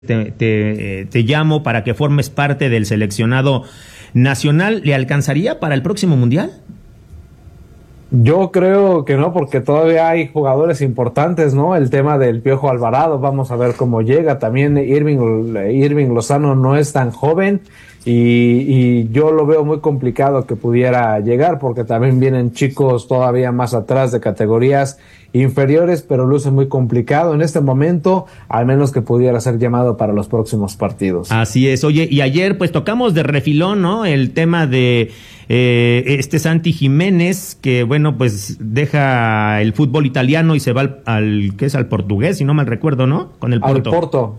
te llamo para que formes parte del seleccionado nacional. ¿Le alcanzaría para el próximo mundial? Yo creo que no, porque todavía hay jugadores importantes, ¿no? El tema del Piojo Alvarado, vamos a ver cómo llega. También Irving Lozano no es tan joven y yo lo veo muy complicado que pudiera llegar, porque también vienen chicos todavía más atrás de categorías inferiores, pero luce muy complicado en este momento, al menos que pudiera ser llamado para los próximos partidos. Así es. Oye, y ayer pues tocamos de refilón, ¿no? El tema de Santi Jiménez, que bueno, pues deja el fútbol italiano y se va al portugués, si no mal recuerdo, ¿no? Con el Porto.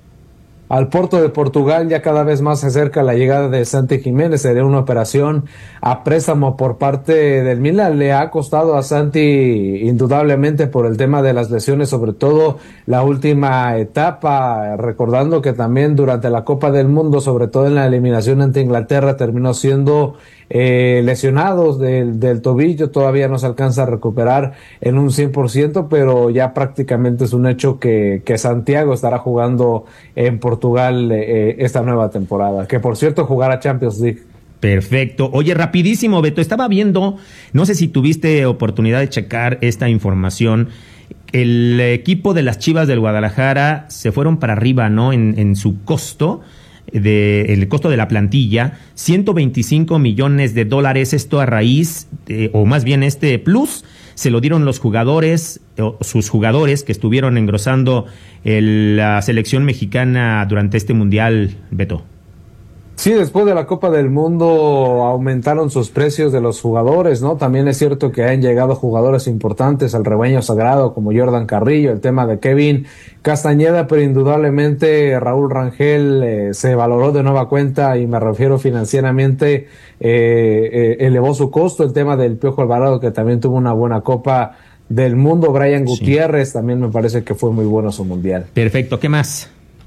Al Porto de Portugal. Ya cada vez más se acerca la llegada de Santi Jiménez. Sería una operación a préstamo por parte del Milan. Le ha costado a Santi indudablemente por el tema de las lesiones, sobre todo la última etapa, recordando que también durante la Copa del Mundo, sobre todo en la eliminación ante Inglaterra, terminó siendo lesionados del tobillo. Todavía no se alcanza a recuperar en un 100%, pero ya prácticamente es un hecho que Santiago estará jugando en Portugal esta nueva temporada, que por cierto jugará Champions League. Perfecto. Oye, rapidísimo, Beto, estaba viendo, no sé si tuviste oportunidad de checar esta información. El equipo de las Chivas del Guadalajara se fueron para arriba, ¿no? En su costo. El costo de la plantilla, $125 millones, esto a raíz, o más bien este plus, se lo dieron los jugadores, sus jugadores que estuvieron engrosando la selección mexicana durante este mundial, Beto. Sí, después de la Copa del Mundo aumentaron sus precios de los jugadores, ¿no? También es cierto que han llegado jugadores importantes al rebaño sagrado como Jordan Carrillo, el tema de Kevin Castañeda, pero indudablemente Raúl Rangel se valoró de nueva cuenta, y me refiero financieramente, elevó su costo. El tema del Piojo Alvarado, que también tuvo una buena Copa del Mundo. Brian Gutiérrez también me parece que fue muy bueno su mundial. Perfecto, ¿qué más?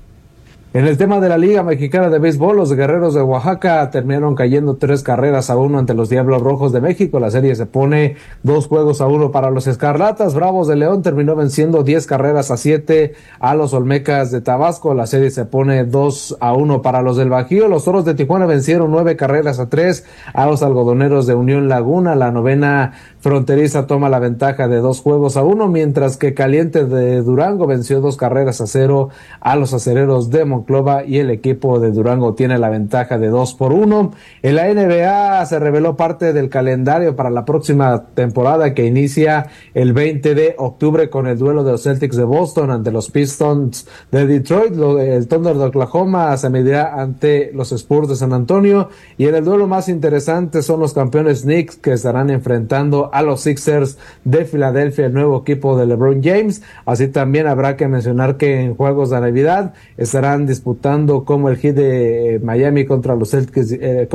En el tema de la Liga Mexicana de Béisbol, los Guerreros de Oaxaca terminaron cayendo 3-1 ante los Diablos Rojos de México. La serie se pone 2-1 para los Escarlatas. Bravos de León terminó venciendo 10-7 a los Olmecas de Tabasco. La serie se pone 2-1 para los del Bajío. Los Toros de Tijuana vencieron 9-3 a los Algodoneros de Unión Laguna. La novena fronteriza toma la ventaja de 2-1, mientras que Caliente de Durango venció 2-0 a los Acereros de Monclova, y el equipo de Durango tiene la ventaja de 2-1. En la NBA se reveló parte del calendario para la próxima temporada, que inicia el 20 de octubre con el duelo de los Celtics de Boston ante los Pistons de Detroit. El Thunder de Oklahoma se medirá ante los Spurs de San Antonio, y en el duelo más interesante son los campeones Knicks, que estarán enfrentando a los Sixers de Filadelfia, el nuevo equipo de LeBron James. Así también habrá que mencionar que en juegos de Navidad estarán disputando como el Heat de Miami contra los Celtics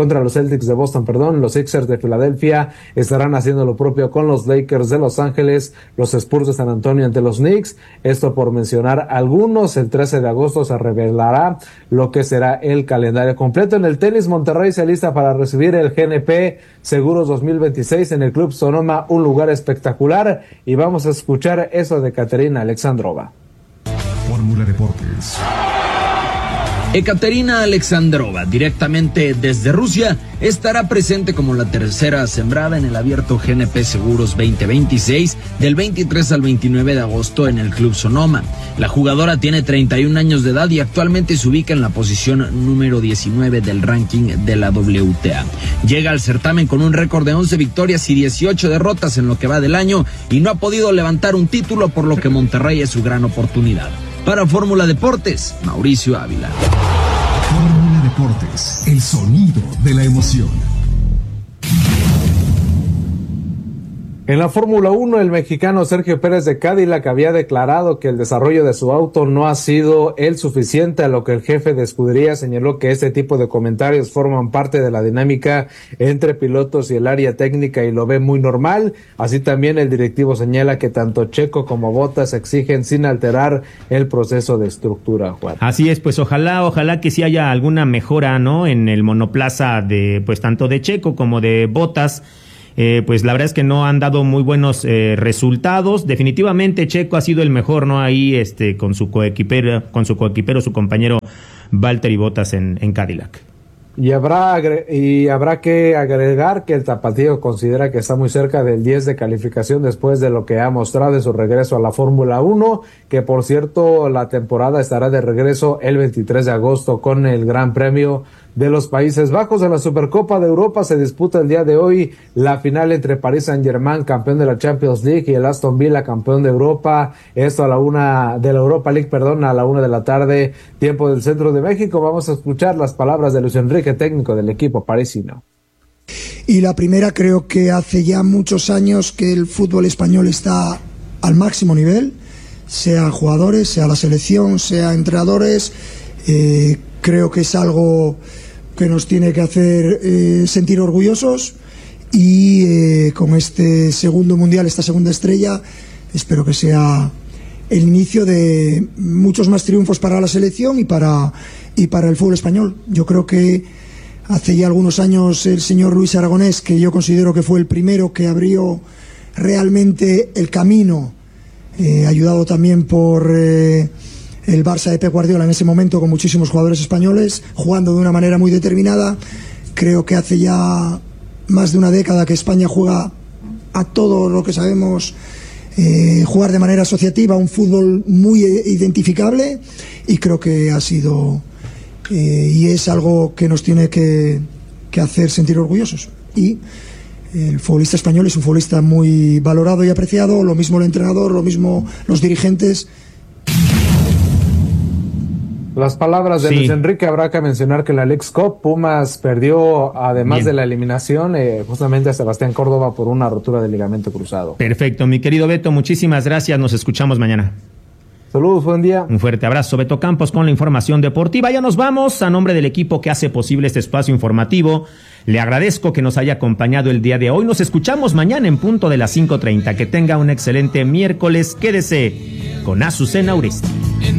de Boston, los Sixers de Filadelfia estarán haciendo lo propio con los Lakers de Los Ángeles, los Spurs de San Antonio ante los Knicks. Esto por mencionar algunos. El 13 de agosto se revelará lo que será el calendario completo. En el tenis, Monterrey se alista para recibir el GNP Seguros 2026 en el Club Sonoma, un lugar espectacular, y vamos a escuchar eso de Caterina Alexandrova. Fórmula Deportes. Ekaterina Alexandrova, directamente desde Rusia, estará presente como la tercera sembrada en el Abierto GNP Seguros 2026 del 23 al 29 de agosto en el Club Sonoma. La jugadora tiene 31 años de edad y actualmente se ubica en la posición número 19 del ranking de la WTA. Llega al certamen con un récord de 11 victorias y 18 derrotas en lo que va del año, y no ha podido levantar un título, por lo que Monterrey es su gran oportunidad. Para Fórmula Deportes, Mauricio Ávila. Fórmula Deportes, el sonido de la emoción. En la Fórmula 1, el mexicano Sergio Pérez de Cadillac había declarado que el desarrollo de su auto no ha sido el suficiente, a lo que el jefe de escudería señaló que este tipo de comentarios forman parte de la dinámica entre pilotos y el área técnica, y lo ve muy normal. Así también el directivo señala que tanto Checo como Bottas exigen sin alterar el proceso de estructura, Juan. Así es, pues ojalá que sí haya alguna mejora, ¿no? En el monoplaza de, pues tanto de Checo como de Bottas. pues la verdad es que no han dado muy buenos resultados. Definitivamente Checo ha sido el mejor, ¿no? Ahí con su coequipero, su compañero Valtteri Bottas en Cadillac. Y habrá que agregar que el tapatío considera que está muy cerca del 10 de calificación después de lo que ha mostrado en su regreso a la Fórmula 1, que por cierto la temporada estará de regreso el 23 de agosto con el Gran Premio de los Países Bajos. En la Supercopa de Europa se disputa el día de hoy la final entre Paris Saint-Germain, campeón de la Champions League, y el Aston Villa, campeón de Europa. Esto a la 1 de la Europa League, a la 1 de la tarde, tiempo del centro de México. Vamos a escuchar las palabras de Luis Enrique, técnico del equipo parisino. Y la primera, creo que hace ya muchos años que el fútbol español está al máximo nivel, sea jugadores, sea la selección, sea entrenadores. Creo que es algo que nos tiene que hacer sentir orgullosos, y con este segundo mundial, esta segunda estrella, espero que sea el inicio de muchos más triunfos para la selección y para el fútbol español. Yo creo que hace ya algunos años el señor Luis Aragonés, que yo considero que fue el primero que abrió realmente el camino, ayudado también por el Barça de Pep Guardiola en ese momento, con muchísimos jugadores españoles jugando de una manera muy determinada. Creo que hace ya más de una década que España juega a todo lo que sabemos, jugar de manera asociativa, un fútbol muy identificable, y creo que ha sido y es algo que nos tiene que hacer sentir orgullosos. Y el futbolista español es un futbolista muy valorado y apreciado, lo mismo el entrenador, lo mismo los dirigentes. Las palabras de Luis Enrique. Habrá que mencionar que la Leagues Cup, Pumas perdió, además de la eliminación, justamente a Sebastián Córdoba por una rotura de ligamento cruzado. Perfecto, mi querido Beto, muchísimas gracias, nos escuchamos mañana. Saludos, buen día. Un fuerte abrazo, Beto Campos, con la información deportiva. Ya nos vamos. A nombre del equipo que hace posible este espacio informativo, le agradezco que nos haya acompañado el día de hoy. Nos escuchamos mañana en punto de las 5:30. Que tenga un excelente miércoles. Quédese con Azucena Uresti.